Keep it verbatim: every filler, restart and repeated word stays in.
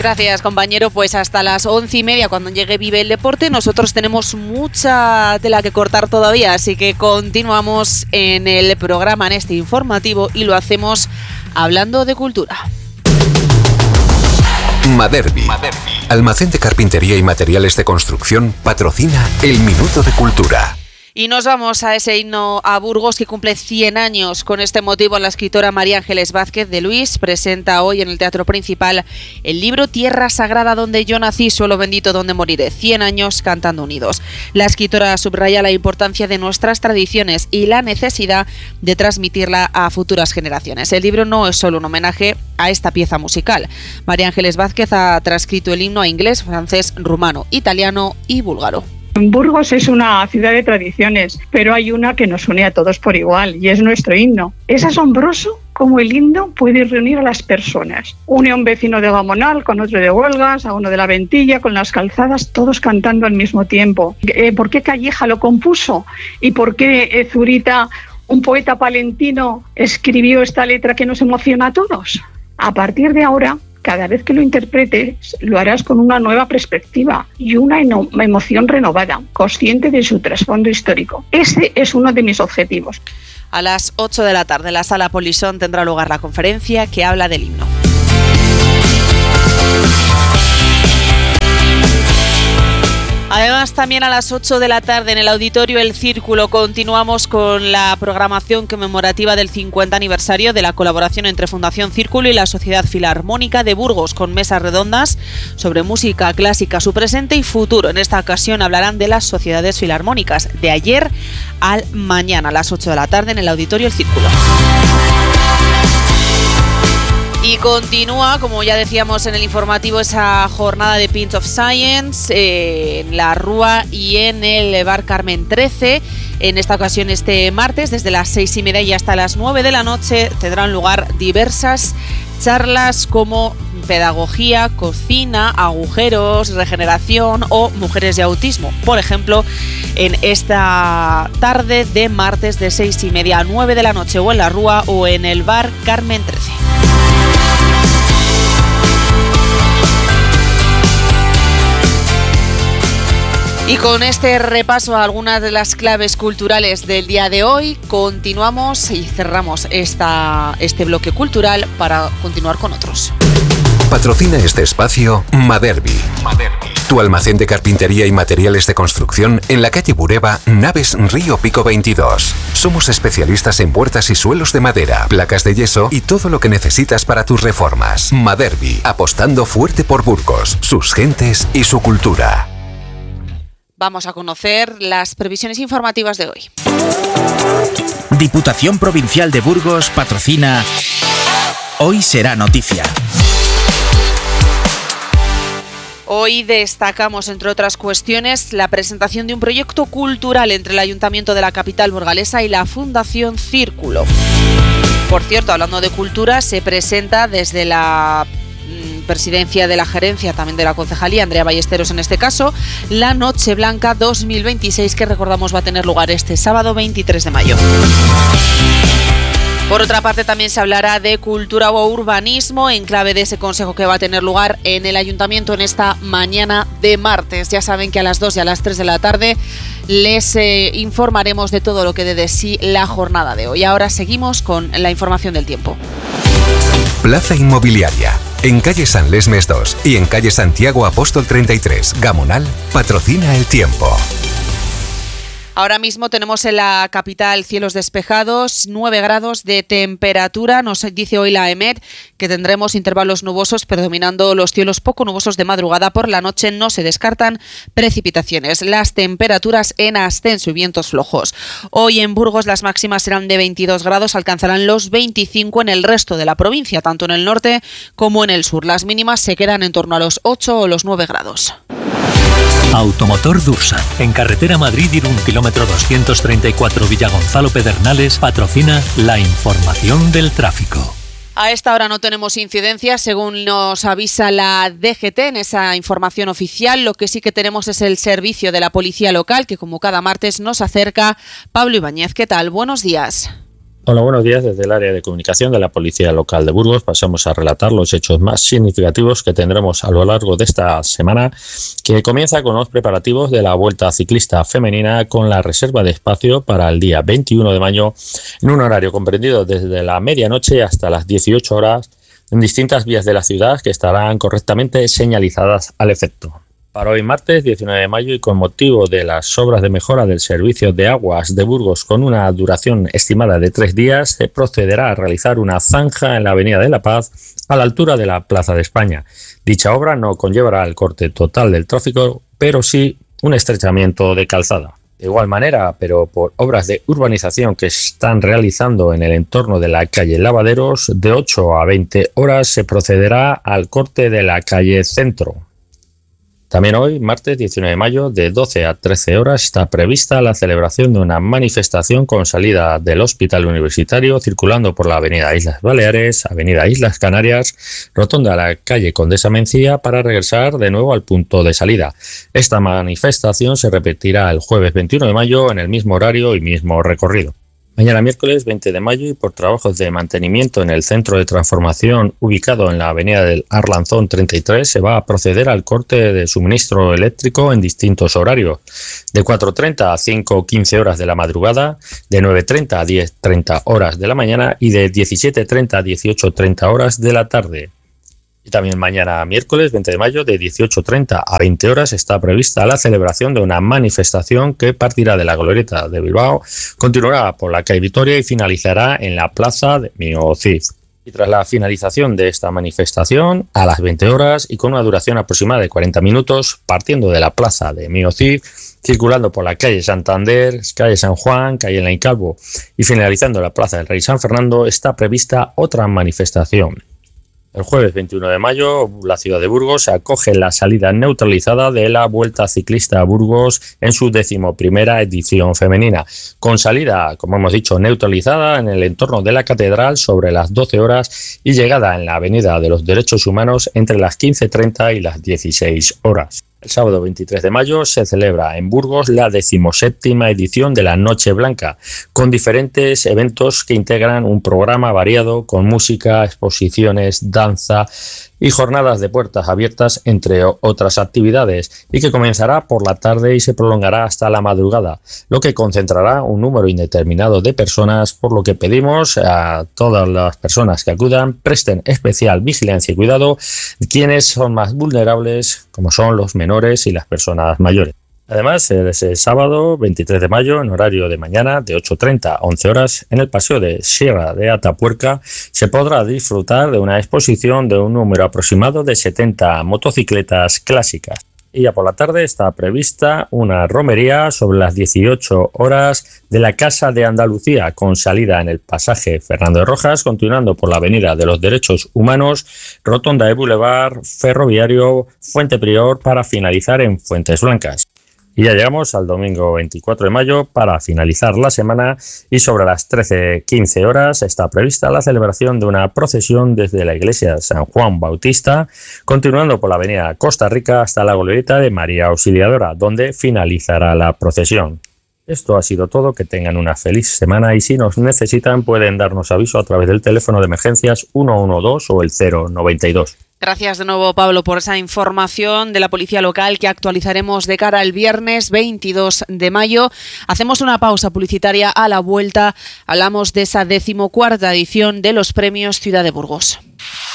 Gracias, compañero. Pues hasta las once y media, cuando llegue Vive el Deporte, nosotros tenemos mucha tela que cortar todavía, así que continuamos en el programa, en este informativo, y lo hacemos hablando de cultura. Maderbi, Maderbi, almacén de carpintería y materiales de construcción, patrocina el Minuto de Cultura. Y nos vamos a ese himno a Burgos, que cumple cien años. Con este motivo, la escritora María Ángeles Vázquez de Luis presenta hoy en el Teatro Principal el libro Tierra Sagrada donde yo nací, suelo bendito donde moriré, cien años cantando unidos. La escritora subraya la importancia de nuestras tradiciones y la necesidad de transmitirla a futuras generaciones. El libro no es solo un homenaje a esta pieza musical. María Ángeles Vázquez ha transcrito el himno a inglés, francés, rumano, italiano y búlgaro. Burgos es una ciudad de tradiciones, pero hay una que nos une a todos por igual, y es nuestro himno. Es asombroso cómo el himno puede reunir a las personas. Une a un vecino de Gamonal con otro de Huelgas, a uno de La Ventilla, con Las Calzadas, todos cantando al mismo tiempo. Eh, ¿Por qué Calleja lo compuso? ¿Y por qué eh, Zurita, un poeta palentino, escribió esta letra que nos emociona a todos? A partir de ahora, cada vez que lo interpretes, lo harás con una nueva perspectiva y una eno- emoción renovada, consciente de su trasfondo histórico. Ese es uno de mis objetivos. A las ocho de la tarde, en la Sala Polisón, tendrá lugar la conferencia que habla del himno. Además, también a las ocho de la tarde en el Auditorio El Círculo continuamos con la programación conmemorativa del cincuenta aniversario de la colaboración entre Fundación Círculo y la Sociedad Filarmónica de Burgos, con mesas redondas sobre música clásica, su presente y futuro. En esta ocasión hablarán de las sociedades filarmónicas, de ayer al mañana a las ocho de la tarde en el Auditorio El Círculo. Y continúa, como ya decíamos en el informativo, esa jornada de Pint of Science eh, en la Rúa y en el Bar Carmen trece. En esta ocasión, este martes, desde las seis y media y hasta las nueve de la noche, tendrán lugar diversas charlas como pedagogía, cocina, agujeros, regeneración o mujeres de autismo. Por ejemplo, en esta tarde de martes de seis y media a nueve de la noche, o en la Rúa o en el Bar Carmen trece. Y con este repaso a algunas de las claves culturales del día de hoy, continuamos y cerramos esta, este bloque cultural para continuar con otros. Patrocina este espacio Maderbi, Maderbi, tu almacén de carpintería y materiales de construcción en la calle Bureba, Naves Río Pico veintidós. Somos especialistas en puertas y suelos de madera, placas de yeso y todo lo que necesitas para tus reformas. Maderbi, apostando fuerte por Burgos, sus gentes y su cultura. Vamos a conocer las previsiones informativas de hoy. Diputación Provincial de Burgos patrocina Hoy será noticia. Hoy destacamos, entre otras cuestiones, la presentación de un proyecto cultural entre el Ayuntamiento de la capital burgalesa y la Fundación Círculo. Por cierto, hablando de cultura, se presenta desde la presidencia de la gerencia, también de la concejalía, Andrea Ballesteros en este caso, la Noche Blanca dos mil veintiséis, que recordamos va a tener lugar este sábado veintitrés de mayo. Por otra parte, también se hablará de cultura o urbanismo en clave de ese consejo que va a tener lugar en el ayuntamiento en esta mañana de martes. Ya saben que a las dos y a las tres de la tarde les eh, informaremos de todo lo que dé de sí la jornada de hoy. Ahora seguimos con la información del tiempo. Plaza Inmobiliaria. En calle San Lesmes dos y en calle Santiago Apóstol treinta y tres, Gamonal, patrocina el tiempo. Ahora mismo tenemos en la capital cielos despejados, nueve grados de temperatura. Nos dice hoy la EMET que tendremos intervalos nubosos predominando los cielos poco nubosos de madrugada. Por la noche no se descartan precipitaciones. Las temperaturas en ascenso y vientos flojos. Hoy en Burgos las máximas serán de veintidós grados, alcanzarán los veinticinco en el resto de la provincia, tanto en el norte como en el sur. Las mínimas se quedan en torno a los ocho o los nueve grados. Automotor Dursa, en carretera Madrid-Irún, kilómetro doscientos treinta y cuatro, Villagonzalo Pedernales, patrocina la información del tráfico. A esta hora no tenemos incidencias, según nos avisa la D G T en esa información oficial. Lo que sí que tenemos es el servicio de la policía local, que como cada martes nos acerca Pablo Ibáñez. ¿Qué tal? Buenos días. Hola, buenos días. Desde el área de comunicación de la Policía Local de Burgos pasamos a relatar los hechos más significativos que tendremos a lo largo de esta semana, que comienza con los preparativos de la Vuelta Ciclista Femenina con la reserva de espacio para el día veintiuno de mayo en un horario comprendido desde la medianoche hasta las dieciocho horas en distintas vías de la ciudad que estarán correctamente señalizadas al efecto. Para hoy martes diecinueve de mayo y con motivo de las obras de mejora del servicio de aguas de Burgos con una duración estimada de tres días, se procederá a realizar una zanja en la Avenida de la Paz a la altura de la Plaza de España. Dicha obra no conllevará el corte total del tráfico, pero sí un estrechamiento de calzada. De igual manera, pero por obras de urbanización que están realizando en el entorno de la calle Lavaderos, de ocho a veinte horas se procederá al corte de la calle Centro. También hoy, martes diecinueve de mayo, de doce a trece horas, está prevista la celebración de una manifestación con salida del Hospital Universitario, circulando por la Avenida Islas Baleares, Avenida Islas Canarias, rotonda a la calle Condesa Mencía, para regresar de nuevo al punto de salida. Esta manifestación se repetirá el jueves veintiuno de mayo en el mismo horario y mismo recorrido. Mañana miércoles veinte de mayo y por trabajos de mantenimiento en el centro de transformación ubicado en la avenida del Arlanzón treinta y tres se va a proceder al corte de suministro eléctrico en distintos horarios, de cuatro treinta a cinco quince horas de la madrugada, de nueve treinta a diez treinta horas de la mañana y de diecisiete treinta a dieciocho treinta horas de la tarde. Y también mañana miércoles veinte de mayo de dieciocho treinta a veinte horas está prevista la celebración de una manifestación que partirá de la Glorieta de Bilbao, continuará por la calle Vitoria y finalizará en la plaza de Miocid. Y tras la finalización de esta manifestación, a las veinte horas y con una duración aproximada de cuarenta minutos, partiendo de la plaza de Miocid, circulando por la calle Santander, calle San Juan, calle Lain Calvo y finalizando en la plaza del Rey San Fernando, está prevista otra manifestación. El jueves veintiuno de mayo, la ciudad de Burgos acoge la salida neutralizada de la Vuelta Ciclista a Burgos en su decimoprimera edición femenina, con salida, como hemos dicho, neutralizada en el entorno de la Catedral sobre las doce horas y llegada en la Avenida de los Derechos Humanos entre las quince treinta y las dieciséis horas. El sábado veintitrés de mayo se celebra en Burgos la decimoséptima edición de la Noche Blanca, con diferentes eventos que integran un programa variado con música, exposiciones, danza y jornadas de puertas abiertas, entre otras actividades, y que comenzará por la tarde y se prolongará hasta la madrugada, lo que concentrará un número indeterminado de personas, por lo que pedimos a todas las personas que acudan presten especial vigilancia y cuidado quienes son más vulnerables, como son los menores y las personas mayores. Además, ese sábado veintitrés de mayo, en horario de mañana, de ocho treinta a once horas, en el Paseo de Sierra de Atapuerca, se podrá disfrutar de una exposición de un número aproximado de setenta motocicletas clásicas. Y ya por la tarde está prevista una romería sobre las dieciocho horas de la Casa de Andalucía, con salida en el pasaje Fernando de Rojas, continuando por la Avenida de los Derechos Humanos, rotonda de Boulevard Ferroviario Fuente Prior, para finalizar en Fuentes Blancas. Y ya llegamos al domingo veinticuatro de mayo para finalizar la semana, y sobre las trece quince horas está prevista la celebración de una procesión desde la iglesia San Juan Bautista, continuando por la avenida Costa Rica hasta la glorieta de María Auxiliadora, donde finalizará la procesión. Esto ha sido todo, que tengan una feliz semana y si nos necesitan pueden darnos aviso a través del teléfono de emergencias uno uno dos o el cero noventa y dos. Gracias de nuevo, Pablo, por esa información de la Policía Local que actualizaremos de cara al viernes veintidós de mayo. Hacemos una pausa publicitaria. A la vuelta hablamos de esa decimocuarta edición de los Premios Ciudad de Burgos.